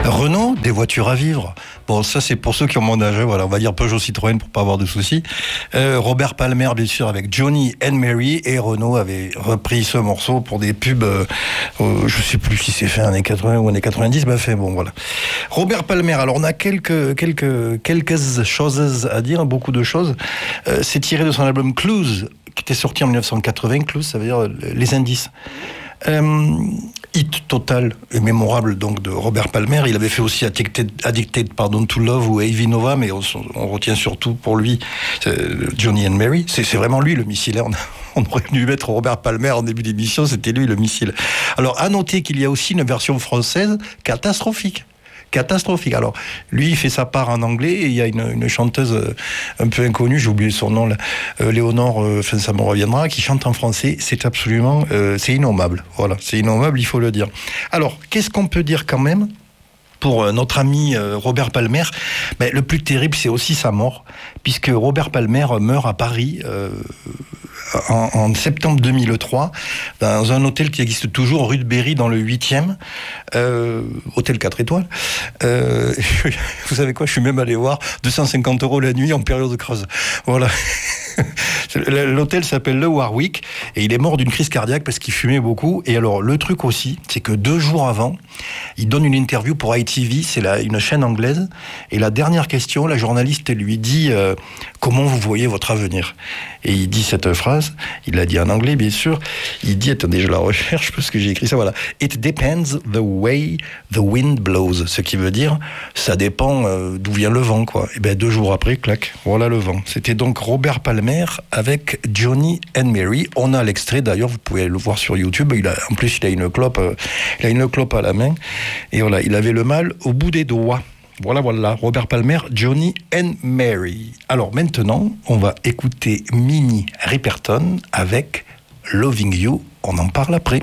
Renault, des voitures à vivre. Bon, ça c'est pour ceux qui ont mon âge, voilà, on va dire Peugeot, Citroën pour pas avoir de soucis. Robert Palmer, bien sûr, avec Johnny and Mary, et Renault avait repris ce morceau pour des pubs, je sais plus si c'est fait années 80 ou années 90, bah fait, bon voilà. Robert Palmer, alors on a quelques choses à dire, beaucoup de choses. C'est tiré de son album Clues, qui était sorti en 1980, Clues, ça veut dire les indices. Hit total et mémorable donc de Robert Palmer. Il avait fait aussi Addicted to Love ou Heavy Nova, mais on retient surtout pour lui Johnny and Mary. C'est vraiment lui le missile. On aurait dû mettre Robert Palmer en début d'émission, c'était lui le missile. Alors à noter qu'il y a aussi une version française catastrophique. Alors, lui, il fait sa part en anglais et il y a une chanteuse un peu inconnue, j'ai oublié son nom, là, Léonore, ça me reviendra, qui chante en français. C'est absolument, c'est innommable. Voilà, c'est innommable, il faut le dire. Alors, qu'est-ce qu'on peut dire quand même pour notre ami Robert Palmer? Le plus terrible, c'est aussi sa mort, puisque Robert Palmer meurt à Paris en septembre 2003, dans un hôtel qui existe toujours, rue de Berry, dans le 8e, hôtel 4 étoiles. Vous savez quoi, je suis même allé voir, 250 € la nuit en période creuse. Voilà. L'hôtel s'appelle le Warwick, et il est mort d'une crise cardiaque parce qu'il fumait beaucoup. Et alors, le truc aussi, c'est que 2 jours avant, il donne une interview pour ITV, c'est une chaîne anglaise, et la dernière question, la journaliste lui dit comment vous voyez votre avenir? Et il dit cette phrase, il l'a dit en anglais bien sûr, il dit, attendez je la recherche parce que j'ai écrit ça, voilà, It depends the way the wind blows, ce qui veut dire ça dépend d'où vient le vent, quoi. Et 2 jours après, clac, voilà le vent. C'était donc Robert Palmer avec Johnny and Mary. On a l'extrait d'ailleurs, vous pouvez le voir sur YouTube. En plus il a une clope à la main, et voilà, il avait le mal au bout des doigts. Voilà, Robert Palmer, Johnny and Mary. Alors maintenant, on va écouter Minnie Riperton avec Loving You. On en parle après.